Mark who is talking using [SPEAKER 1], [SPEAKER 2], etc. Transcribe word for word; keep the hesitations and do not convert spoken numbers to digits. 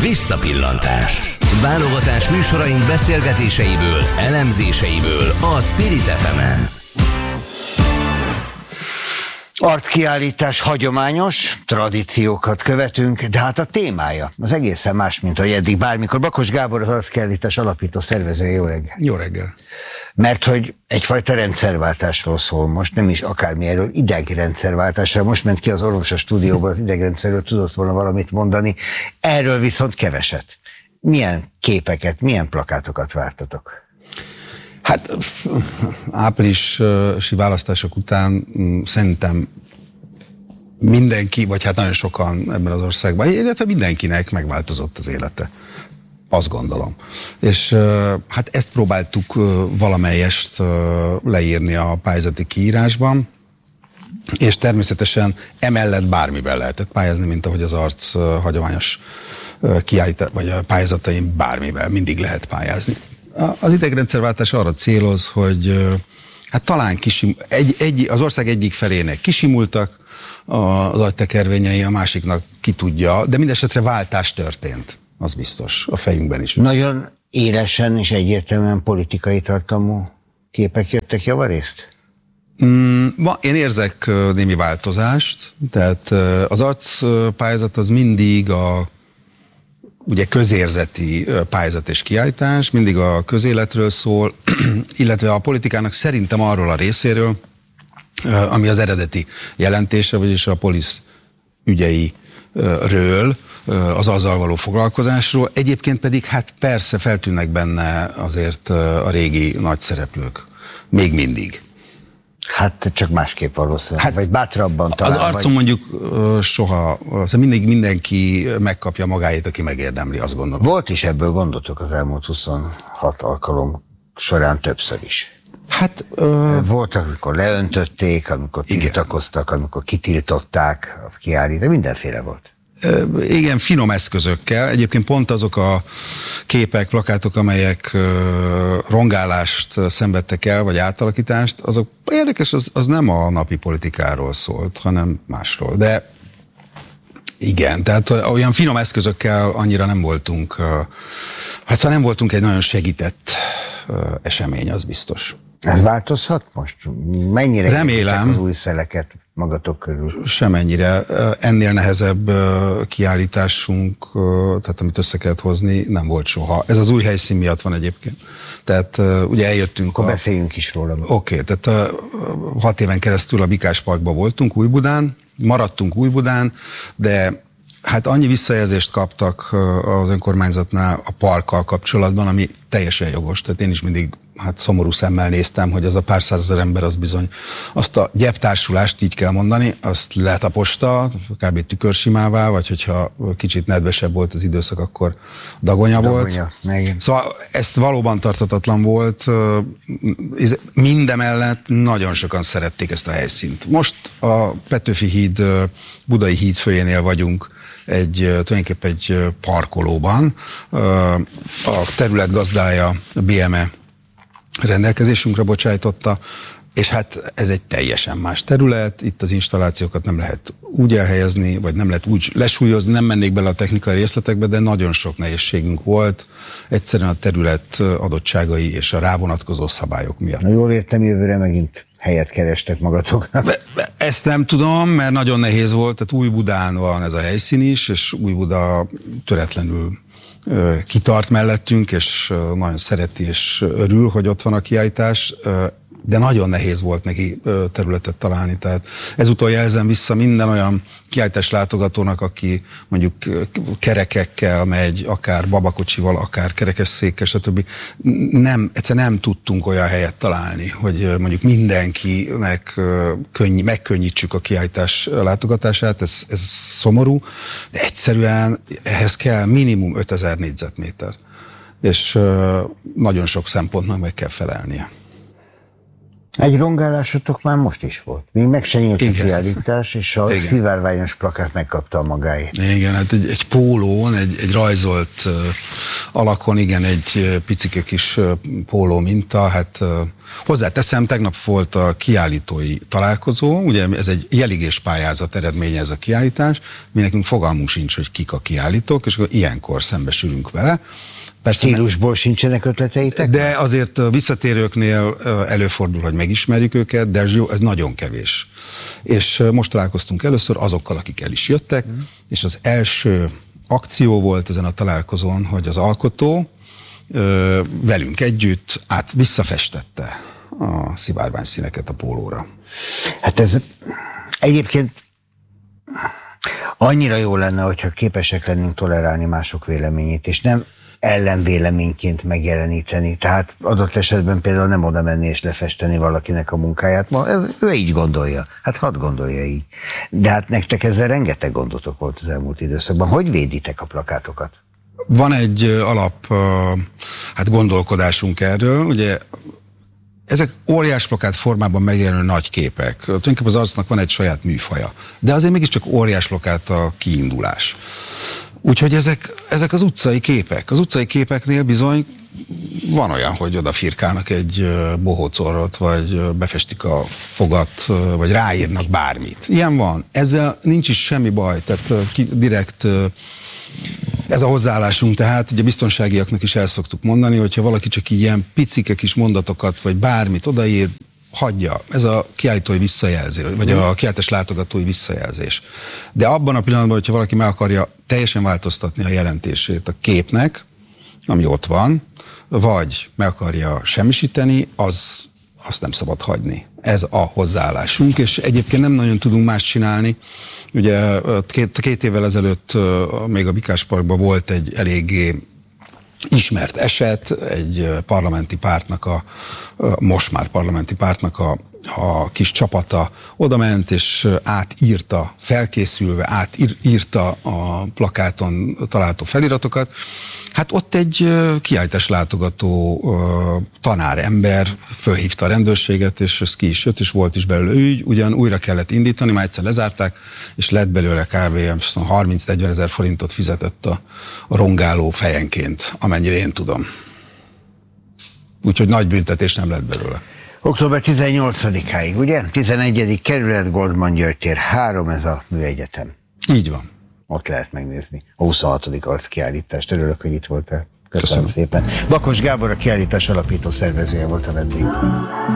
[SPEAKER 1] Visszapillantás. Válogatás műsoraink beszélgetéseiből, elemzéseiből a Spirit ef emen.
[SPEAKER 2] Arckiállítás hagyományos, tradíciókat követünk, de hát a témája az egészen más, mint ahogy eddig bármikor. Bakos Gábor, az Arckiállítás alapító szervezője, jó reggel.
[SPEAKER 3] Jó reggel.
[SPEAKER 2] Mert hogy egyfajta rendszerváltásról szól most, nem is akármi erről, idegrendszerváltásra. Most ment ki az orvos a stúdióban, az idegrendszerről tudott volna valamit mondani, erről viszont keveset. Milyen képeket, milyen plakátokat vártatok?
[SPEAKER 3] Hát áprilisi választások után szerintem mindenki, vagy hát nagyon sokan ebben az országban, illetve mindenkinek megváltozott az élete. Azt gondolom. És hát ezt próbáltuk valamelyest leírni a pályázati kiírásban, és természetesen emellett bármivel lehetett pályázni, mint ahogy az arc hagyományos kiállítás, vagy a pályázatain bármivel mindig lehet pályázni. Az idegrendszerváltás arra céloz, hogy hát talán kisim, egy, egy, az ország egyik felének kisimultak az agytekervényei, a másiknak ki tudja, de mindesetre váltás történt, az biztos, a fejünkben is.
[SPEAKER 2] Nagyon élesen és egyértelműen politikai tartalmú képek jöttek javarészt?
[SPEAKER 3] Mm, ma én érzek némi változást, tehát az arcpályázat az mindig a ugye közérzeti pályázat és kiállítás, mindig a közéletről szól, illetve a politikának szerintem arról a részéről, ami az eredeti jelentése, vagyis a polisz ügyeiről, az azzal való foglalkozásról. Egyébként pedig hát persze feltűnnek benne azért a régi nagy szereplők. Még mindig.
[SPEAKER 2] Hát csak másképp valószínűleg, hát, vagy bátrabban talán.
[SPEAKER 3] Az arcon vagy... mondjuk soha, mindig mindenki megkapja magáét, aki megérdemli, azt gondolom.
[SPEAKER 2] Volt is ebből gondotok az elmúlt huszonhat alkalom során többször is.
[SPEAKER 3] Hát... Ö...
[SPEAKER 2] Voltak, amikor leöntötték, amikor tiltakoztak, amikor kitiltották a kiállítást, mindenféle volt.
[SPEAKER 3] Igen, finom eszközökkel. Egyébként pont azok a képek, plakátok, amelyek rongálást szenvedtek el, vagy átalakítást, azok érdekes, az, az nem a napi politikáról szólt, hanem másról. De igen, tehát olyan finom eszközökkel annyira nem voltunk, hát szóval nem voltunk egy nagyon segített esemény, az biztos.
[SPEAKER 2] Ez változhat most? Mennyire
[SPEAKER 3] remélem
[SPEAKER 2] az új szeleket magatok körül?
[SPEAKER 3] Semennyire. Ennél nehezebb kiállításunk, tehát amit össze kellett hozni, nem volt soha. Ez az új helyszín miatt van egyébként. Tehát ugye eljöttünk...
[SPEAKER 2] Akkor
[SPEAKER 3] a...
[SPEAKER 2] beszéljünk is róla.
[SPEAKER 3] Oké, okay, tehát hat éven keresztül a Bikás Parkban voltunk, Újbudán, maradtunk Újbudán, de hát annyi visszajelzést kaptak az önkormányzatnál a parkkal kapcsolatban, ami teljesen jogos. Tehát én is mindig hát szomorú szemmel néztem, hogy az a pár százezer ember az bizony azt a gyeptársulást, így kell mondani, azt letaposta, kb. Tükörsimává, vagy hogyha kicsit nedvesebb volt az időszak, akkor dagonya, dagonya volt. Megint. Szóval ezt valóban tarthatatlan volt. Mindemellett nagyon sokan szerették ezt a helyszínt. Most a Petőfi híd, Budai híd főjénél vagyunk, egy, tulajdonképpen egy parkolóban. A terület gazdája, a bé em e rendelkezésünkre bocsájtotta, és hát ez egy teljesen más terület, itt az installációkat nem lehet úgy elhelyezni, vagy nem lehet úgy lesúlyozni, nem mennék bele a technikai részletekbe, de nagyon sok nehézségünk volt, egyszerűen a terület adottságai és a rávonatkozó szabályok miatt.
[SPEAKER 2] Na jól értem, jövőre megint helyet kerestek magatoknak.
[SPEAKER 3] Ezt nem tudom, mert nagyon nehéz volt, tehát Újbudán van ez a helyszín is, és Újbuda töretlenül kitart mellettünk, és nagyon szereti és örül, hogy ott van a kiállítás, de nagyon nehéz volt neki területet találni. Tehát ezúttal jelzem vissza minden olyan kiállítás látogatónak, aki mondjuk kerekekkel megy, akár babakocsival, akár kerekesszékkel, stb. Nem, egyszerűen nem tudtunk olyan helyet találni, hogy mondjuk mindenkinek könny, megkönnyítsük a kiállítás látogatását, ez, ez szomorú, de egyszerűen ehhez kell minimum ötezer négyzetméter. És nagyon sok szempontnak meg kell felelnie.
[SPEAKER 2] Egy rongálásotok már most is volt. Még meg se nyílt a kiállítás, és a Igen. szivárványos plakát megkapta a magáét.
[SPEAKER 3] Igen, hát egy, egy pólón, egy, egy rajzolt uh, alakon, igen, egy uh, picike kis uh, póló minta, hát uh, hozzáteszem, tegnap volt a kiállítói találkozó, ugye ez egy jeligés pályázat eredménye ez a kiállítás, mi nekünk fogalmunk sincs, hogy kik a kiállítók, és akkor ilyenkor szembesülünk vele.
[SPEAKER 2] Persze, stílusból sincsenek ötleteitek?
[SPEAKER 3] De azért visszatérőknél előfordul, hogy megismerjük őket, de ez, jó, ez nagyon kevés. És most találkoztunk először azokkal, akik el is jöttek, mm. és az első akció volt ezen a találkozón, hogy az alkotó ö, velünk együtt át visszafestette a szivárvány színeket a pólóra.
[SPEAKER 2] Hát ez egyébként annyira jó lenne, hogyha képesek lennénk tolerálni mások véleményét, és nem ellenvéleményként megjeleníteni. Tehát adott esetben például nem oda menni és lefesteni valakinek a munkáját. Ma ez, ő így gondolja. Hát hadd gondolja így. De hát nektek ezzel rengeteg gondotok volt az elmúlt időszakban. Hogy véditek a plakátokat?
[SPEAKER 3] Van egy alap hát gondolkodásunk erről. Ugye ezek óriás plakát formában megjelenő nagy képek. Tulajdonképpen az arcnak van egy saját műfaja. De azért mégiscsak óriás plakát a kiindulás. Úgyhogy ezek, ezek az utcai képek. Az utcai képeknél bizony van olyan, hogy odafirkálnak egy bohócorrot, vagy befestik a fogat, vagy ráírnak bármit. Ilyen van. Ezzel nincs is semmi baj. Tehát direkt ez a hozzáállásunk, tehát ugye biztonságiaknak is el szoktuk mondani, hogyha valaki csak ilyen picike kis mondatokat, vagy bármit odaír, hagyja. Ez a kiállítói visszajelzés, vagy a kiállítás látogatói visszajelzés. De abban a pillanatban, hogyha valaki meg akarja teljesen változtatni a jelentését a képnek, ami ott van, vagy meg akarja semmisíteni, az, azt nem szabad hagyni. Ez a hozzáállásunk, és egyébként nem nagyon tudunk más csinálni. Ugye két, két évvel ezelőtt még a Bikás Parkban volt egy eléggé ismert eset, egy parlamenti pártnak, a, most már parlamenti pártnak a, a kis csapata odament, és átírta, felkészülve, átírta a plakáton található feliratokat. Hát ott egy kiállítás látogató tanárember fölhívta a rendőrséget, és ez ki is jött, és volt is belőle ügy, ugyan újra kellett indítani, már egyszer lezárták, és lett belőle kb. harminc-negyven ezer forintot fizetett a, a rongáló fejenként, amennyire én tudom. Úgyhogy nagy büntetés nem lett belőle.
[SPEAKER 2] október tizennyolcadikáig, ugye? tizenegyedik kerület, Goldman György tér három, ez a műegyetem.
[SPEAKER 3] Így van.
[SPEAKER 2] Ott lehet megnézni a huszonhatodik arckiállítást. Örülök, hogy itt voltál. Köszönöm, Köszönöm szépen. Bakos Gábor, a kiállítás alapító szervezője volt a vendég.